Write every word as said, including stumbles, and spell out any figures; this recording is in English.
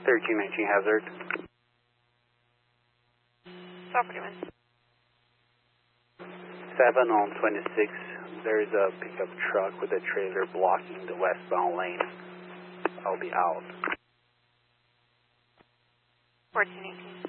thirteen nineteen hazard. Property one. seven on twenty-six. There is a pickup truck with a trailer blocking the westbound lane. I'll be out. fourteen eighteen.